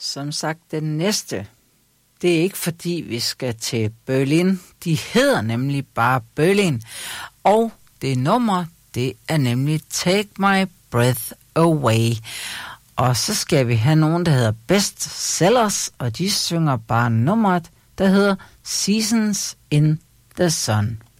som sagt, den næste, det er ikke fordi vi skal til Berlin. De hedder nemlig bare Berlin. Og det nummer, det er nemlig Take My Breath Away. Og så skal vi have nogen, der hedder Best Sellers, og de synger bare nummeret, der hedder Seasons in the Sun.